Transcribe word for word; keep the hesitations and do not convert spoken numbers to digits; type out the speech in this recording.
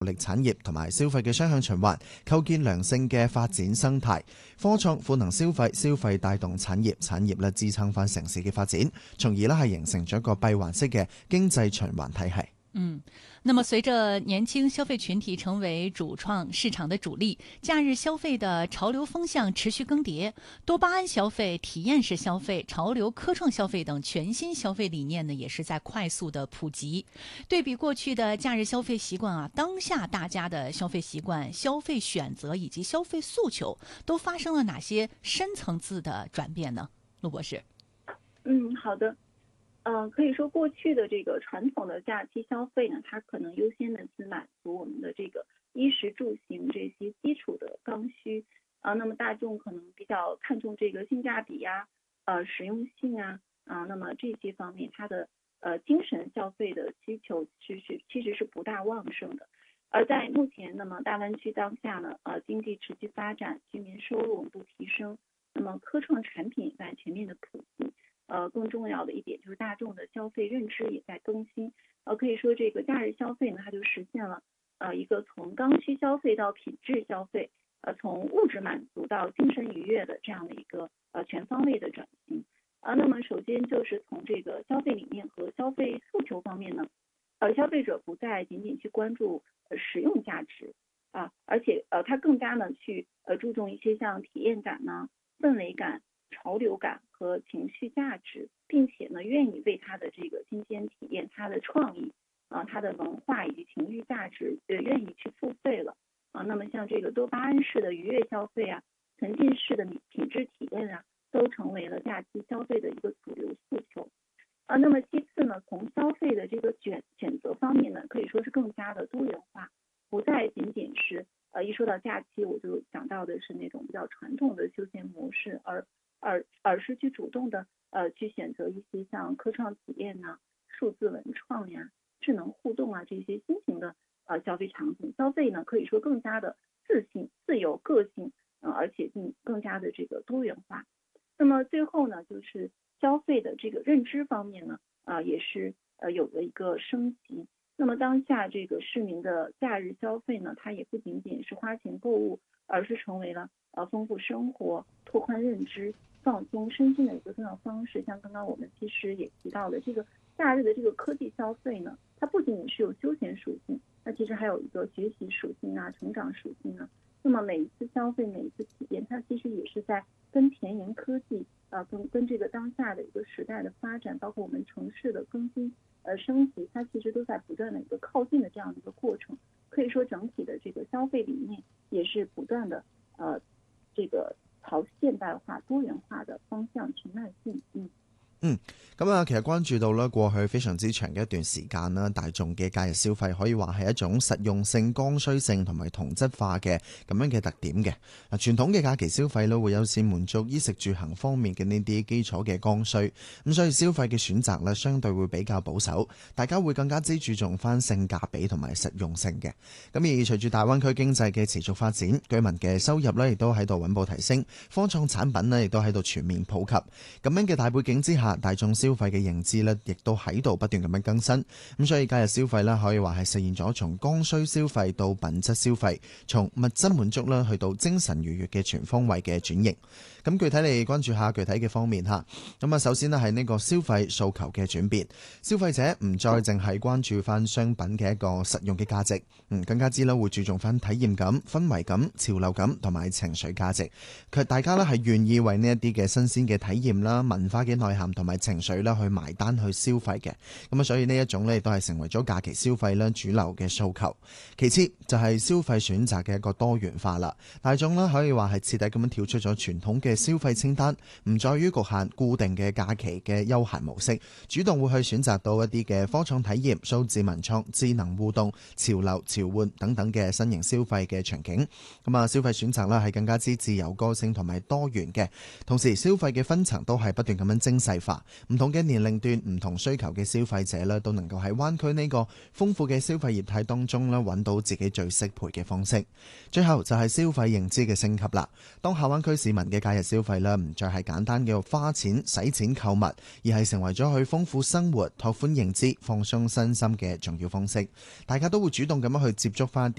力產業同埋消費嘅雙向循環，構建良性嘅發展生態。科創賦能消費，消費帶動產業，產業咧支撐翻城市嘅發展，從而咧係形成咗一個閉環式嘅經濟循環體系。 嗯，那麼隨着年輕消費群體成為主創市場的主力，假日消費的潮流風向持續更迭，多巴胺消費、體驗式消費、潮流科創消費等全新消費理念呢，也是在快速的普及。對比過去的假日消費習慣啊，當下大家的消費習慣、消費選擇以及消費訴求都發生了哪些深層次的轉變呢？陸博士。 嗯，好的。呃，可以说过去的这个传统的假期消费呢，它可能优先的去满足我们的这个衣食住行这些基础的刚需啊、呃，那么大众可能比较看重这个性价比呀、呃实用性啊啊、呃，那么这些方面它的呃精神消费的需求其实其实是不大旺盛的。而在目前，那么大湾区当下呢，呃经济持续发展，居民收入稳步提升，那么科创产品也在全面的普及。呃，更重要的一点就是大众的消费认知也在更新。呃，可以说这个假日消费呢，它就实现了呃一个从刚需消费到品质消费，呃，从物质满足到精神愉悦的这样的一个呃全方位的转型。啊、呃，那么首先就是从这个消费理念和消费诉求方面呢，呃，消费者不再仅仅去关注呃实用价值啊，而且呃，他更加呢去呃注重一些像体验感呢、氛围感、潮流感和情绪价值，并且呢愿意为他的这个新鲜体验、他的创意啊、他的文化以及情绪价值呃愿意去付费了啊。那么像这个多巴胺式的愉悦消费啊、沉浸式的品质体验啊，都成为了假期消费的一个主流诉求啊。那么其次呢，从消费的这个选选择方面呢，可以说是更加的多元化，不再仅仅是呃一说到假期我就想到的是那种比较传统的休闲模式，而而而是去主动的呃去选择一些像科创体验呐、数字文创呀、智能互动啊这些新型的呃消费场景。消费呢可以说更加的自信、自由、个性，呃，而且更更加的这个多元化。那么最后呢，就是消费的这个认知方面呢，啊、呃、也是呃有了一个升级。那么当下这个市民的假日消费呢，它也不仅仅是花钱购物，而是成为了呃丰富生活、拓宽认知、放松身心的一个重要方式。像刚刚我们其实也提到的，这个假日的这个科技消费呢，它不仅仅是有休闲属性，那其实还有一个学习属性啊、成长属性啊。那么每一次消费、每一次体验，它其实也是在跟前沿科技呃跟跟这个当下的一个时代的发展，包括我们城市的更新呃升级，它其实都在不断的一个靠近的这样的一个过程。可以说整体的这个消费理念也是不断的呃这个朝現代化、多元化的方向去邁進。嗯嗯，咁啊，其實關注到咧過去非常之長嘅一段時間啦，大眾嘅假日消費可以話係一種實用性、剛需性同埋同質化嘅咁樣嘅特點嘅。嗱，傳統嘅假期消費咧會優先滿足衣食住行方面嘅呢啲基礎嘅剛需，咁所以消費嘅選擇咧相對會比較保守，大家會更加之注重翻性價比同埋實用性嘅。咁而隨住大灣區經濟嘅持續發展，居民嘅收入咧亦都喺度穩步提升，科創產品咧亦都喺度全面普及。咁樣嘅大背景之下，大眾消費嘅認知咧，亦都喺度不斷咁樣更新，咁所以假日消費咧，可以話係實現咗從剛需消費到品質消費，從物質滿足啦，去到精神愉悅嘅全方位嘅轉型。咁具體嚟關注下具體嘅方面嚇，咁啊首先呢係呢個消費訴求嘅轉變，消費者唔再淨係關注翻商品嘅一個實用嘅價值，嗯更加之啦會注重翻體驗感、氛圍感、潮流感同埋情緒價值。佢大家咧係願意為呢一啲嘅新鮮嘅體驗啦、文化嘅內涵同埋情緒啦去埋單去消費嘅。咁啊所以呢一種咧亦都係成為咗假期消費啦主流嘅訴求。其次就係消費選擇嘅一個多元化啦，大眾啦可以話係徹底咁樣跳出咗傳統嘅消費清單，唔在於局限固定嘅假期嘅休閒模式，主動會去選擇到一啲嘅科創體驗、數字文創、智能互動、潮流潮玩等等嘅新型消費嘅場景。咁啊，消費選擇啦係更加之自由、個性同埋多元嘅，同時消費嘅分層都係不斷咁樣精細化。 化，唔同嘅年齡段、唔同需求嘅消費者咧，都能夠喺灣區呢個豐富嘅消費業態當中咧，揾到自己最適配嘅方式。最後就係消費認知嘅升級啦。當下灣區市民嘅假日消費咧，唔再係簡單嘅花錢、使錢購物，而係成為咗去豐富生活、拓寬認知、放鬆身心嘅重要方式。大家都會主動咁樣去接觸翻